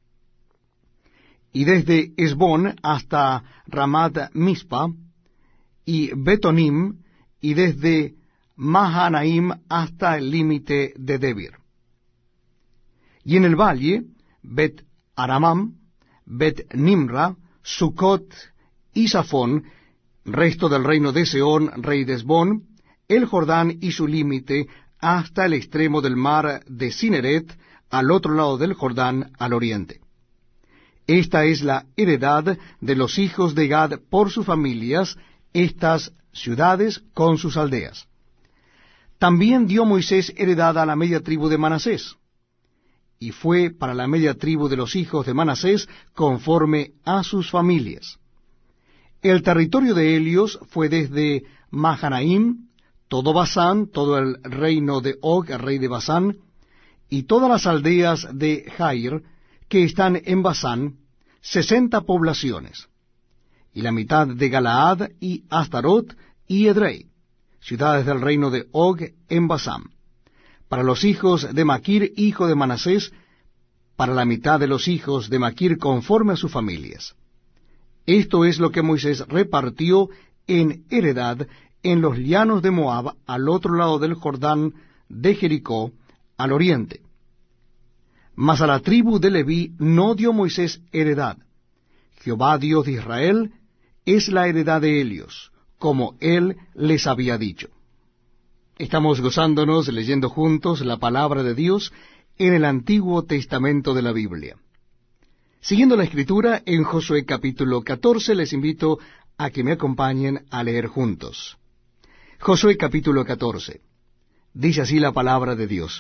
y desde Esbón hasta Ramat Mispa, y Betonim, y desde Mahanaim hasta el límite de Debir. Y en el valle, Bet Aramam, Bet Nimra, Sucot y Safón, resto del reino de Seón, rey de Esbón, el Jordán y su límite, hasta el extremo del mar de Cineret, al otro lado del Jordán, al oriente. Esta es la heredad de los hijos de Gad por sus familias, estas ciudades con sus aldeas. También dio Moisés heredad a la media tribu de Manasés, y fue para la media tribu de los hijos de Manasés conforme a sus familias. El territorio de ellos fue desde Mahanaim, todo Basán, todo el reino de Og, el rey de Basán, y todas las aldeas de Jair, que están en Basán, sesenta poblaciones, y la mitad de Galaad, y Astarot, y Edrei, ciudades del reino de Og en Basán, para los hijos de Maquir, hijo de Manasés, para la mitad de los hijos de Maquir conforme a sus familias. Esto es lo que Moisés repartió en heredad en los llanos de Moab, al otro lado del Jordán de Jericó, al oriente. Mas a la tribu de Leví no dio Moisés heredad. Jehová Dios de Israel es la heredad de ellos, como él les había dicho. Estamos gozándonos leyendo juntos la palabra de Dios en el Antiguo Testamento de la Biblia. Siguiendo la Escritura, en Josué capítulo catorce, les invito a que me acompañen a leer juntos. Josué capítulo catorce. Dice así la palabra de Dios.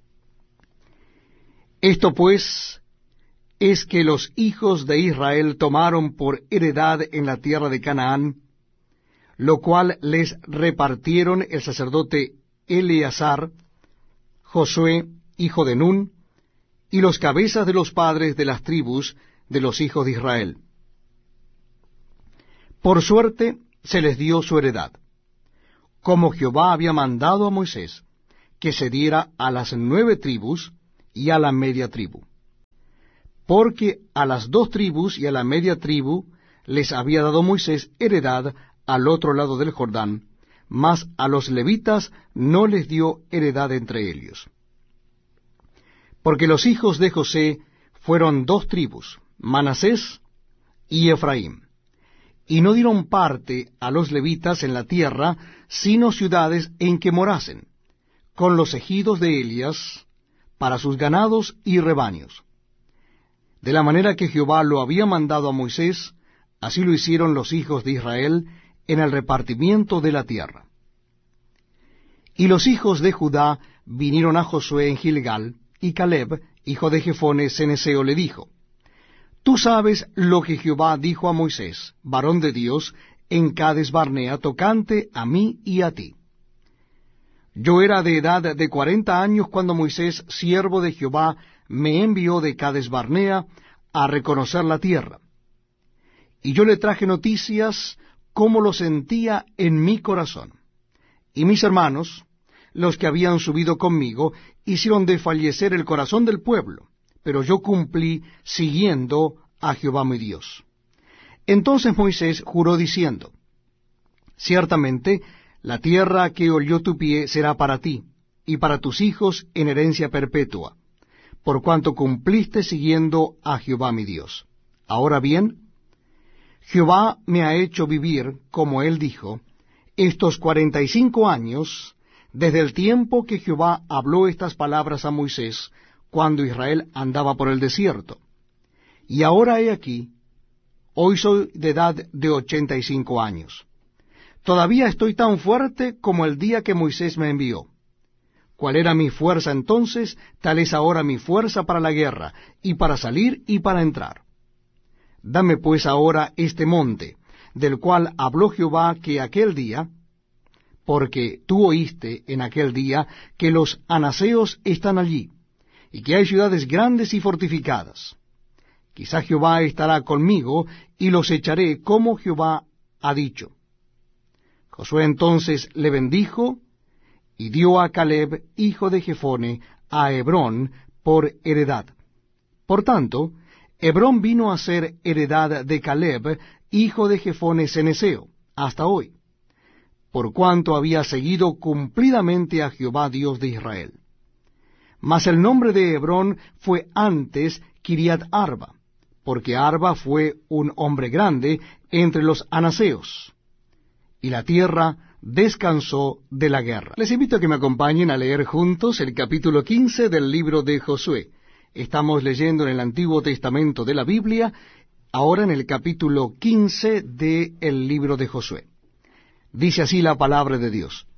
Esto pues es que los hijos de Israel tomaron por heredad en la tierra de Canaán, lo cual les repartieron el sacerdote Eleazar, Josué, hijo de Nun, y los cabezas de los padres de las tribus de los hijos de Israel. Por suerte, se les dio su heredad, como Jehová había mandado a Moisés, que se diera a las nueve tribus y a la media tribu. Porque a las dos tribus y a la media tribu les había dado Moisés heredad al otro lado del Jordán, mas a los levitas no les dio heredad entre ellos. Porque los hijos de José fueron dos tribus, Manasés y Efraín, y no dieron parte a los levitas en la tierra, sino ciudades en que morasen, con los ejidos de Elías, para sus ganados y rebaños. De la manera que Jehová lo había mandado a Moisés, así lo hicieron los hijos de Israel en el repartimiento de la tierra. Y los hijos de Judá vinieron a Josué en Gilgal, y Caleb, hijo de Jefone ceneseo, le dijo: Tú sabes lo que Jehová dijo a Moisés, varón de Dios, en Cades Barnea, tocante a mí y a ti. Yo era de edad de cuarenta años cuando Moisés, siervo de Jehová, me envió de Cades Barnea a reconocer la tierra. Y yo le traje noticias cómo lo sentía en mi corazón. Y mis hermanos, los que habían subido conmigo, hicieron desfallecer el corazón del pueblo, pero yo cumplí siguiendo a Jehová mi Dios. Entonces Moisés juró diciendo: Ciertamente la tierra que olió tu pie será para ti, y para tus hijos en herencia perpetua, por cuanto cumpliste siguiendo a Jehová mi Dios. Ahora bien, Jehová me ha hecho vivir, como él dijo, estos cuarenta y cinco años, desde el tiempo que Jehová habló estas palabras a Moisés, cuando Israel andaba por el desierto. Y ahora he aquí, hoy soy de edad de ochenta y cinco años. Todavía estoy tan fuerte como el día que Moisés me envió. ¿Cuál era mi fuerza entonces? Tal es ahora mi fuerza para la guerra, y para salir y para entrar. Dame pues ahora este monte, del cual habló Jehová que aquel día, porque tú oíste en aquel día que los anaseos están allí, y que hay ciudades grandes y fortificadas. Quizá Jehová estará conmigo, y los echaré como Jehová ha dicho. Josué entonces le bendijo, y dio a Caleb, hijo de Jefone, a Hebrón por heredad. Por tanto, Hebrón vino a ser heredad de Caleb, hijo de Jefone ceneseo, hasta hoy, por cuanto había seguido cumplidamente a Jehová Dios de Israel. Mas el nombre de Hebrón fue antes Kiriat Arba, porque Arba fue un hombre grande entre los anaseos, y la tierra descansó de la guerra. Les invito a que me acompañen a leer juntos el capítulo quince del libro de Josué. Estamos leyendo en el Antiguo Testamento de la Biblia, ahora en el capítulo quince del libro de Josué. Dice así la palabra de Dios: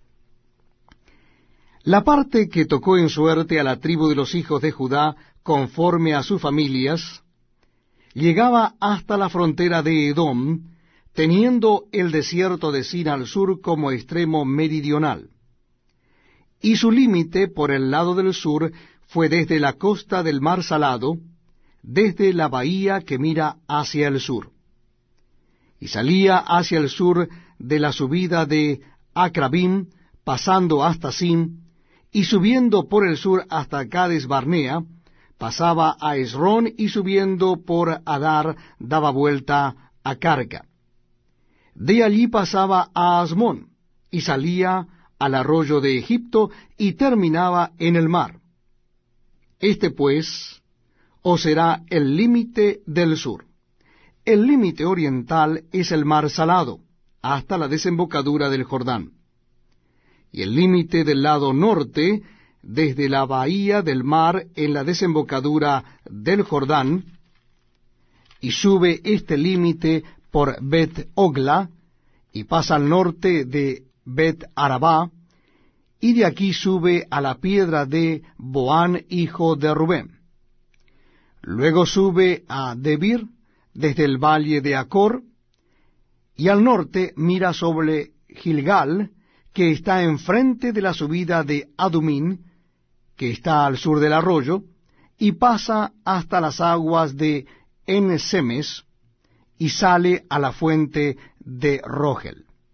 La parte que tocó en suerte a la tribu de los hijos de Judá, conforme a sus familias, llegaba hasta la frontera de Edom, teniendo el desierto de Sin al sur como extremo meridional. Y su límite por el lado del sur fue desde la costa del mar Salado, desde la bahía que mira hacia el sur. Y salía hacia el sur de la subida de Acrabim, pasando hasta Sin, y subiendo por el sur hasta Cades Barnea, pasaba a Esrón, y subiendo por Adar daba vuelta a Carca. De allí pasaba a Asmón, y salía al arroyo de Egipto, y terminaba en el mar. Este, pues, os será el límite del sur. El límite oriental es el mar Salado, hasta la desembocadura del Jordán. Y el límite del lado norte, desde la bahía del mar en la desembocadura del Jordán, y sube este límite por Bet-Ogla, y pasa al norte de Bet-Arabá, y de aquí sube a la piedra de Boán, hijo de Rubén. Luego sube a Debir, desde el valle de Acor, y al norte mira sobre Gilgal, que está enfrente de la subida de Adumín, que está al sur del arroyo, y pasa hasta las aguas de En-Semes, y sale a la fuente de Rogel.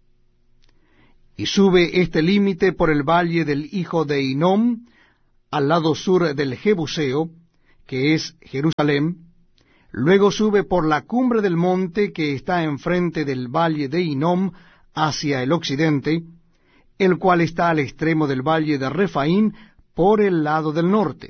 Y sube este límite por el valle del hijo de Hinnom, al lado sur del Jebuseo, que es Jerusalén. Luego sube por la cumbre del monte que está enfrente del valle de Hinnom hacia el occidente, el cual está al extremo del valle de Refaín por el lado del norte.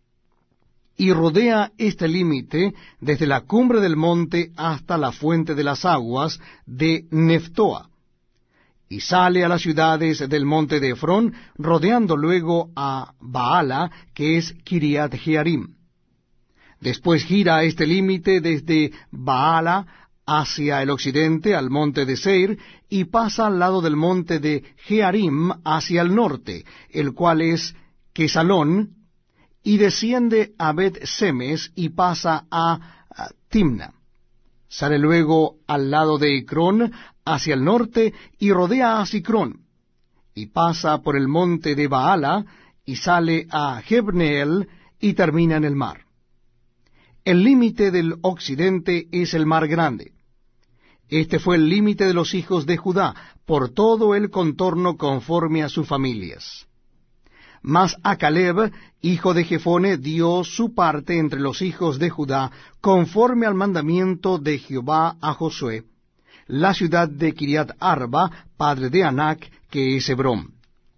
Y rodea este límite desde la cumbre del monte hasta la fuente de las aguas de Neftoa, y sale a las ciudades del monte de Efrón, rodeando luego a Baala, que es Kiriat Jearim. Después gira este límite desde Baala hacia el occidente al monte de Seir, y pasa al lado del monte de Jearim hacia el norte, el cual es Quesalón, y desciende a Bet-Semes y pasa a, a Timna. Sale luego al lado de Ecrón hacia el norte y rodea a Sicrón, y pasa por el monte de Baala y sale a Jebneel y termina en el mar. El límite del occidente es el mar grande. Este fue el límite de los hijos de Judá, por todo el contorno conforme a sus familias. Mas a Caleb, hijo de Jefone, dio su parte entre los hijos de Judá, conforme al mandamiento de Jehová a Josué, la ciudad de Kiriat Arba, padre de Anac, que es Hebrón.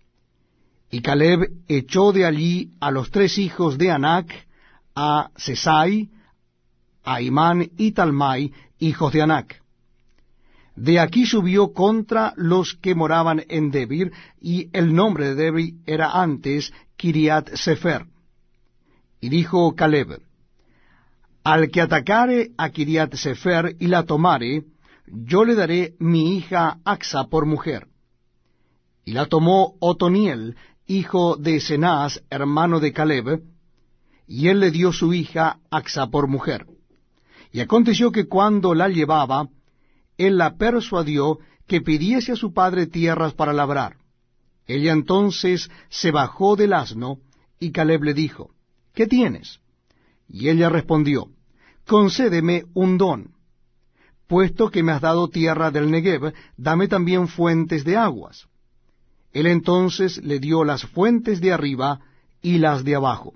Y Caleb echó de allí a los tres hijos de Anac, a Sesai, a Imán y Talmai, hijos de Anac. De aquí subió contra los que moraban en Debir, y el nombre de Debir era antes Kiriat Sefer. Y dijo Caleb: Al que atacare a Kiriat Sefer y la tomare, yo le daré mi hija Axa por mujer. Y la tomó Otoniel, hijo de Cenaz, hermano de Caleb, y él le dio su hija Axa por mujer. Y aconteció que cuando la llevaba, él la persuadió que pidiese a su padre tierras para labrar. Ella entonces se bajó del asno, y Caleb le dijo: ¿Qué tienes? Y ella respondió: Concédeme un don. Puesto que me has dado tierra del Negev, dame también fuentes de aguas. Él entonces le dio las fuentes de arriba y las de abajo.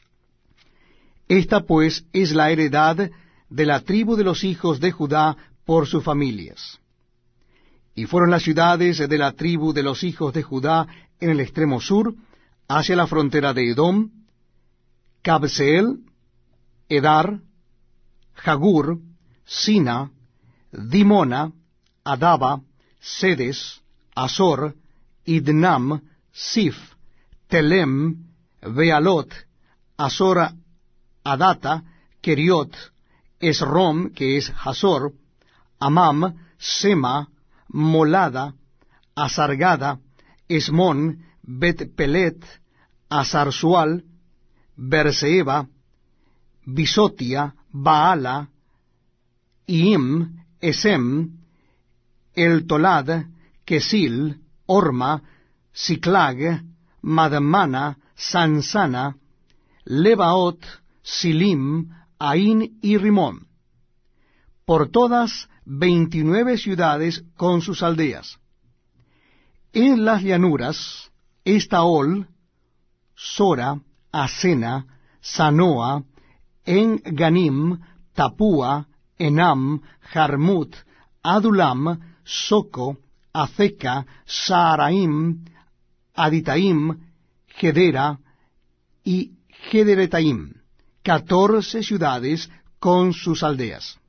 Esta pues es la heredad de la tribu de los hijos de Judá por sus familias. Y fueron las ciudades de la tribu de los hijos de Judá en el extremo sur, hacia la frontera de Edom: Cabseel, Edar, Jagur, Sina, Dimona, Adaba, Sedes, Azor, Idnam, Sif, Telem, Bealot, Azor, Adata, Keriot, Esrom, que es Hazor, Amam, Sema, Molada, Asargada, Esmón, Bet-Pelet, Asarsual, Berseba, Bisotia, Baala, Iim, Esem, El Tolad, Kesil, Orma, Siclag, Madmana, Sansana, Lebaot, Silim, Ain y Rimón. Por todas veintinueve ciudades con sus aldeas. En las llanuras, Estaol, Sora, Asena, Sanoa, En Ganim, Tapúa, Enam, Jarmut, Adulam, Soco, Azeca, Saaraim, Aditaim, Gedera y Gederetaim, catorce ciudades con sus aldeas.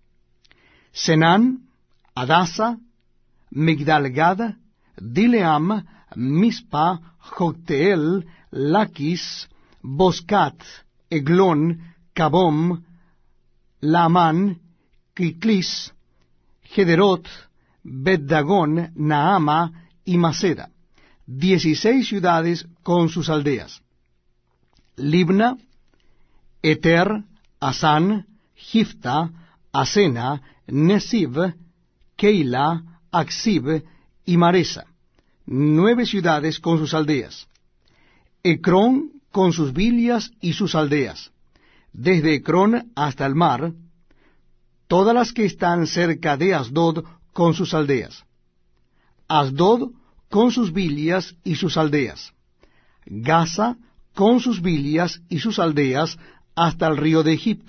Senán, Adasa, Migdalgad, Dileam, Mispa, Jocteel, Laquis, Boscat, Eglón, Cabom, Laamán, Kiklis, Gederot, Bet-Dagón, Naama y Maceda, dieciséis ciudades con sus aldeas. Libna, Eter, Asán, Gifta, Asena, Nesib, Keila, Aksib y Maresa, nueve ciudades con sus aldeas. Ecrón con sus villas y sus aldeas, desde Ecrón hasta el mar, todas las que están cerca de Asdod con sus aldeas. Asdod con sus villas y sus aldeas, Gaza con sus villas y sus aldeas, hasta el río de Egipto.